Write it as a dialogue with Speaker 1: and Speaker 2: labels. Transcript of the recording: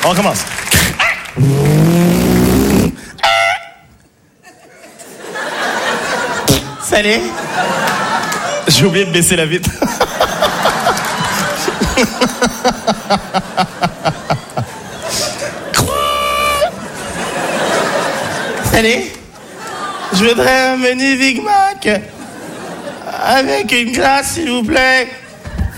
Speaker 1: On recommence. Salut. J'ai oublié de baisser la vitre. Salut. Je voudrais un menu Big Mac avec une glace, s'il vous plaît.